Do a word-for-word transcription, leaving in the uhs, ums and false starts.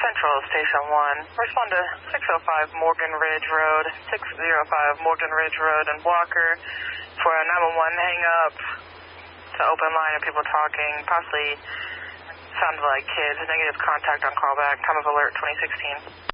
Central Station one. Respond to six oh five Morgan Ridge Road, six oh five Morgan Ridge Road in Walker for a nine one one hang-up. It's an open line of people talking, possibly sounded like kids. Negative contact on callback. Time of alert twenty sixteen.